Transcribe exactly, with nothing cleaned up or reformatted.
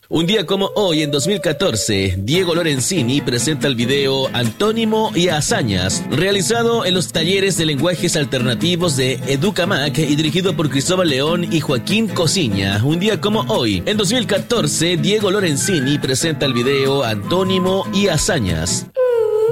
Un día como hoy, en dos mil catorce, Diego Lorenzini presenta el video Antónimo y Hazañas, realizado en los talleres de lenguajes alternativos de Educamac y dirigido por Cristóbal León y Joaquín Cosiña. Un día como hoy, en dos mil catorce, Diego Lorenzini presenta el video Antónimo y Hazañas.